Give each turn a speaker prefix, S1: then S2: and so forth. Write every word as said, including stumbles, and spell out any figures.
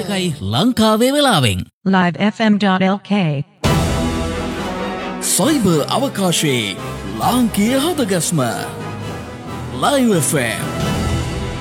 S1: එකයි ලංකාවේ වෙලාවෙන්
S2: live f m dot l k
S1: cyber අවකාශයේ ලාංකීය හදගස්ම Live F M